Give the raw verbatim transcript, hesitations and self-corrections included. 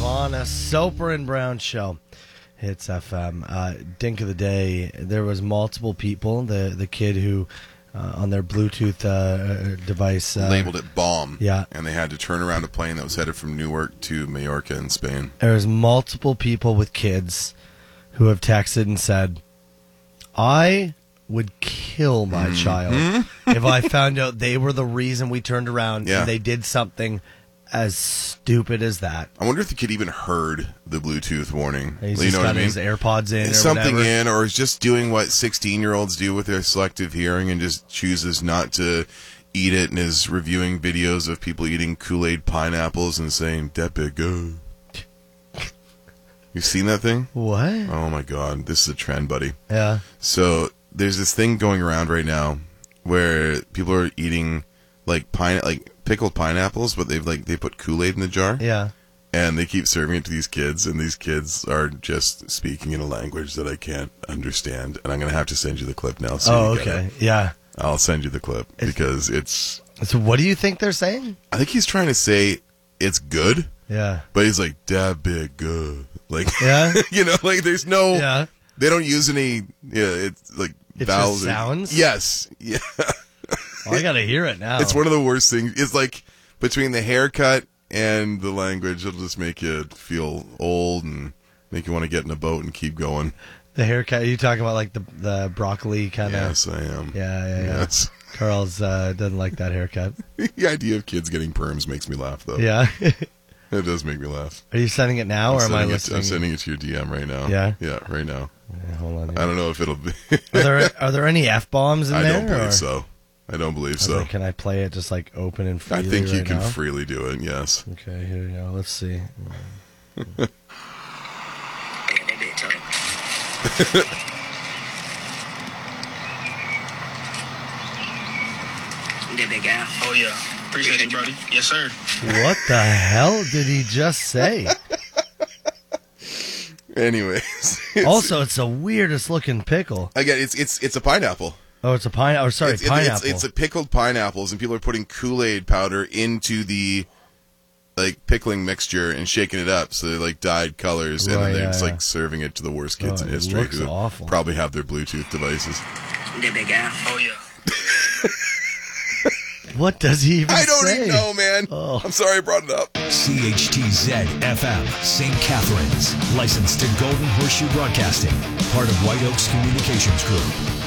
on a Soper and Brown show. Hits F M. Uh, Dink of the day. There was multiple people. The the kid who uh, on their Bluetooth uh, device uh, labeled it bomb. Yeah, and they had to turn around a plane that was headed from Newark to Mallorca in Spain. There was multiple people with kids who have texted and said, "I would kill my mm-hmm. child if I found out they were the reason we turned around yeah. and they did something as stupid as that." I wonder if the kid even heard the Bluetooth warning. He's you just know got what I mean? his AirPods in, or something whatever. in, or is just doing what sixteen-year-olds do with their selective hearing and just chooses not to eat it, and is reviewing videos of people eating Kool-Aid pineapples and saying "that big go." You've seen that thing? What? Oh my God, this is a trend, buddy. Yeah. So there's this thing going around right now where people are eating like pine, like pickled pineapples, but they've like they put Kool-Aid in the jar. Yeah. And they keep serving it to these kids, and these kids are just speaking in a language that I can't understand. And I'm gonna have to send you the clip now. So oh, you get okay. it. Yeah. I'll send you the clip it's, because it's. So what do you think they're saying? I think he's trying to say it's good. Yeah. But he's like, "that big good." Like, yeah. you know, like there's no. Yeah. They don't use any. Yeah, it's like it vowels. Just sounds. Yes. Yeah. Oh, I gotta hear it now. It's one of the worst things. It's like between the haircut and the language, it'll just make you feel old and make you want to get in a boat and keep going. The haircut? Are you talking about like the the broccoli kind of? Yes, I am. Yeah, yeah, yeah. Yes. Carl's uh, doesn't like that haircut. The idea of kids getting perms makes me laugh, though. Yeah. It does make me laugh. Are you sending it now, I'm or am I it, listening? I'm sending it to your D M right now. Yeah? Yeah, right now. Yeah, hold on. I don't know if it'll be... are there Are there any F-bombs in I there? don't believe or? so. I don't believe I so. like, can I play it just like open and freely I think you right can now? freely do it, yes. Okay, here we go. Let's see. Oh, yeah. Appreciate you, buddy. Yes, sir. What the hell did he just say? Anyways. It's, also, it's the weirdest looking pickle. Again, it's it's it's a pineapple. Oh, it's a pine. Oh, sorry, it's, pineapple. It's, it's a pickled pineapples, and people are putting Kool-Aid powder into the like pickling mixture and shaking it up, so they're like dyed colors, right, and then they're yeah, just yeah. like serving it to the worst kids oh, in history looks who awful. probably have their Bluetooth devices. Oh yeah. What does he even say? I don't say? even know, man. Oh. I'm sorry I brought it up. C H T Z F M, Saint Catharines. Licensed to Golden Horseshoe Broadcasting. Part of White Oaks Communications Group.